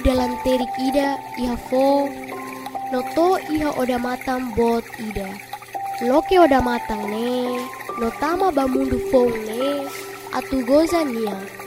dalam terik ida iha fo noto iha oda matang bot ida. Loke oda matang ne notama bamundu fong ne atu goza nia.